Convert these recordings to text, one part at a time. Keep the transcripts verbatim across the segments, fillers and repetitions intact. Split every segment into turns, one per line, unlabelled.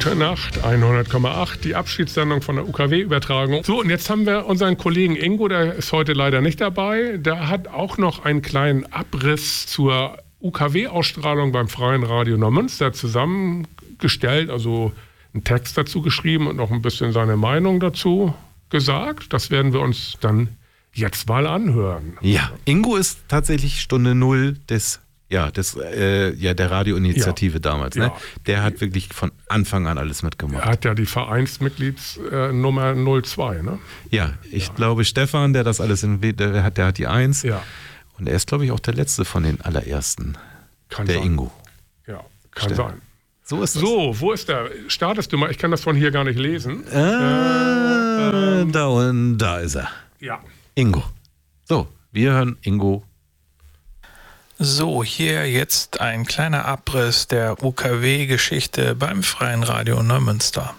Gute Nacht, hundert Komma acht, die Abschiedssendung von der U K W-Übertragung. So, und jetzt haben wir unseren Kollegen Ingo, der ist heute leider nicht dabei. Der hat auch noch einen kleinen Abriss zur U K W-Ausstrahlung beim Freien Radio Neumünster zusammengestellt, also einen Text dazu geschrieben und noch ein bisschen seine Meinung dazu gesagt. Das werden wir uns dann jetzt mal anhören.
Ja, Ingo ist tatsächlich Stunde Null des Ja, das, äh, ja, der Radioinitiative ja. damals, ne? Ja. Der hat wirklich von Anfang an alles mitgemacht.
Er hat ja die Vereinsmitgliedsnummer äh, null zwei, ne?
Ja, ich ja. glaube, Stefan, der das alles in, der hat, der hat die eins.
Ja.
Und er ist, glaube ich, auch der letzte von den allerersten.
Kann
der
sein.
Ingo.
Ja, kann
Stefan.
sein.
So ist das.
So, wo ist der? Startest du mal? Ich kann das von hier gar nicht lesen.
Äh, äh, ähm, da und da ist er.
Ja.
Ingo. So, wir hören Ingo.
So, hier jetzt ein kleiner Abriss der U K W-Geschichte beim Freien Radio Neumünster.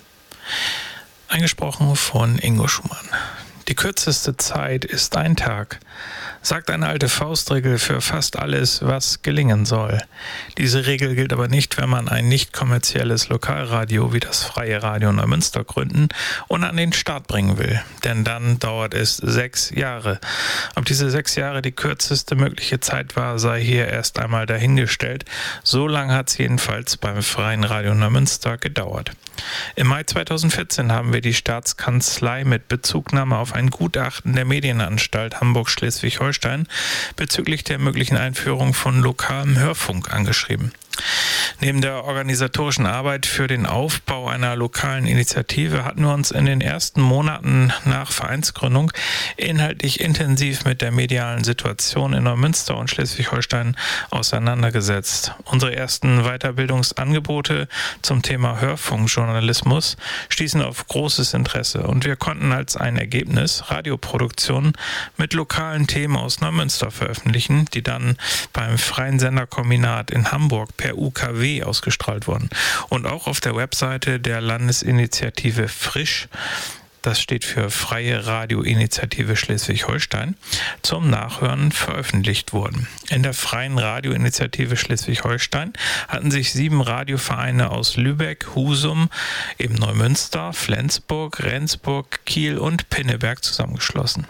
Eingesprochen von Ingo Schumann. Die kürzeste Zeit ist ein Tag, sagt eine alte Faustregel für fast alles, was gelingen soll. Diese Regel gilt aber nicht, wenn man ein nicht kommerzielles Lokalradio wie das Freie Radio Neumünster gründen und an den Start bringen will. Denn dann dauert es sechs Jahre. Ob diese sechs Jahre die kürzeste mögliche Zeit war, sei hier erst einmal dahingestellt. So lange hat es jedenfalls beim Freien Radio Neumünster gedauert. Im Mai zweitausendvierzehn haben wir die Staatskanzlei mit Bezugnahme auf ein Gutachten der Medienanstalt Hamburg-Schleswig-Holstein bezüglich der möglichen Einführung von lokalem Hörfunk angeschrieben. Neben der organisatorischen Arbeit für den Aufbau einer lokalen Initiative hatten wir uns in den ersten Monaten nach Vereinsgründung inhaltlich intensiv mit der medialen Situation in Neumünster und Schleswig-Holstein auseinandergesetzt. Unsere ersten Weiterbildungsangebote zum Thema Hörfunkjournalismus stießen auf großes Interesse und wir konnten als ein Ergebnis Radioproduktionen mit lokalen Themen aus Neumünster veröffentlichen, die dann beim Freien Senderkombinat in Hamburg per U K W ausgestrahlt wurden und auch auf der Webseite der Landesinitiative Frisch, das steht für Freie Radioinitiative Schleswig-Holstein, zum Nachhören veröffentlicht wurden. In der Freien Radioinitiative Schleswig-Holstein hatten sich sieben Radiovereine aus Lübeck, Husum, eben Neumünster, Flensburg, Rendsburg, Kiel und Pinneberg zusammengeschlossen.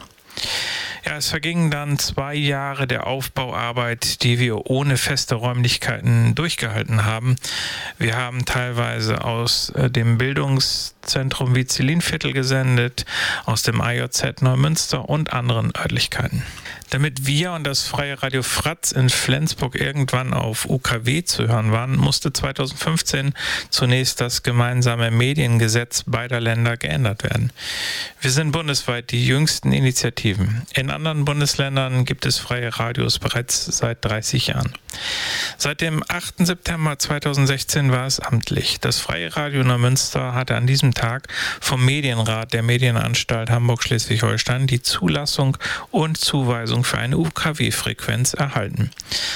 Ja, es vergingen dann zwei Jahre der Aufbauarbeit, die wir ohne feste Räumlichkeiten durchgehalten haben. Wir haben teilweise aus äh, dem Bildungszentrum Vizelinviertel gesendet, aus dem A J Z Neumünster und anderen Örtlichkeiten. Damit wir und das Freie Radio Fratz in Flensburg irgendwann auf U K W zu hören waren, musste zweitausendfünfzehn zunächst das gemeinsame Mediengesetz beider Länder geändert werden. Wir sind bundesweit die jüngsten Initiativen. In anderen Bundesländern gibt es freie Radios bereits seit dreißig Jahren. Seit dem achten September zweitausendsechzehn war es amtlich. Das Freie Radio Neumünster hatte an diesem Tag vom Medienrat der Medienanstalt Hamburg-Schleswig-Holstein die Zulassung und Zuweisung für eine U K W-Frequenz erhalten.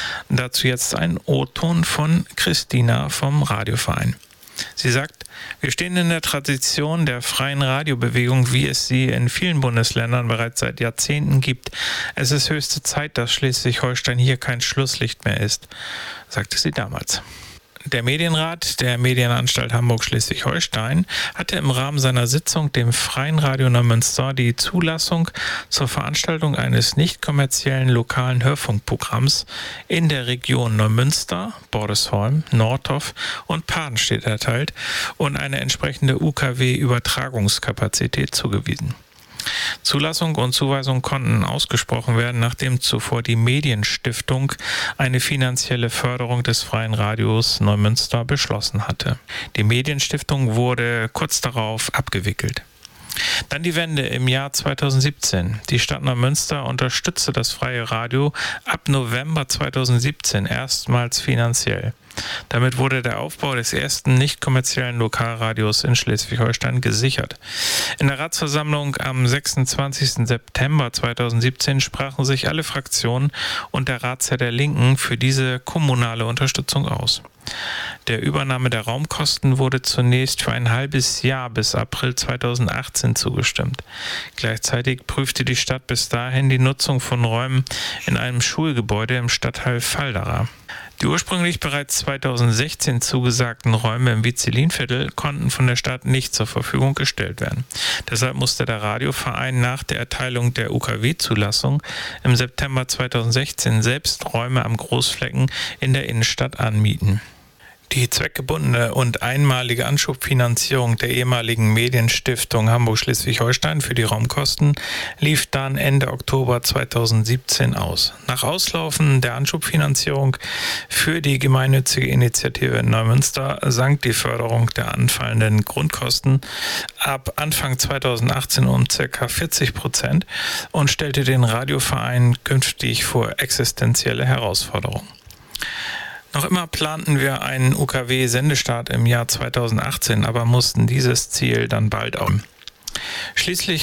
Dazu jetzt ein O-Ton von Christina vom Radioverein. Sie sagt, wir stehen in der Tradition der freien Radiobewegung, wie es sie in vielen Bundesländern bereits seit Jahrzehnten gibt. Es ist höchste Zeit, dass Schleswig-Holstein hier kein Schlusslicht mehr ist, sagte sie damals. Der Medienrat der Medienanstalt Hamburg-Schleswig-Holstein hatte im Rahmen seiner Sitzung dem Freien Radio Neumünster die Zulassung zur Veranstaltung eines nicht kommerziellen lokalen Hörfunkprogramms in der Region Neumünster, Bordesholm, Nordhoff und Padenstedt erteilt und eine entsprechende U K W-Übertragungskapazität zugewiesen. Zulassung und Zuweisung konnten ausgesprochen werden, nachdem zuvor die Medienstiftung eine finanzielle Förderung des Freien Radios Neumünster beschlossen hatte. Die Medienstiftung wurde kurz darauf abgewickelt. Dann die Wende im Jahr zweitausendsiebzehn. Die Stadt Neumünster unterstützte das Freie Radio ab November zweitausendsiebzehn erstmals finanziell. Damit wurde der Aufbau des ersten nicht kommerziellen Lokalradios in Schleswig-Holstein gesichert. In der Ratsversammlung am sechsundzwanzigsten September zweitausendsiebzehn sprachen sich alle Fraktionen und der Ratsherr der Linken für diese kommunale Unterstützung aus. Der Übernahme der Raumkosten wurde zunächst für ein halbes Jahr bis April zweitausendachtzehn zugestimmt. Gleichzeitig prüfte die Stadt bis dahin die Nutzung von Räumen in einem Schulgebäude im Stadtteil Falderer. Die ursprünglich bereits zweitausendsechzehn zugesagten Räume im Vizelinviertel konnten von der Stadt nicht zur Verfügung gestellt werden. Deshalb musste der Radioverein nach der Erteilung der U K W-Zulassung im September zweitausendsechzehn selbst Räume am Großflecken in der Innenstadt anmieten. Die zweckgebundene und einmalige Anschubfinanzierung der ehemaligen Medienstiftung Hamburg-Schleswig-Holstein für die Raumkosten lief dann Ende Oktober zweitausendsiebzehn aus. Nach Auslaufen der Anschubfinanzierung für die gemeinnützige Initiative in Neumünster sank die Förderung der anfallenden Grundkosten ab Anfang zweitausendachtzehn um ca. vierzig Prozent und stellte den Radioverein künftig vor existenzielle Herausforderungen. Noch immer planten wir einen U K W-Sendestart im Jahr zweitausendachtzehn, aber mussten dieses Ziel dann bald um. Schließlich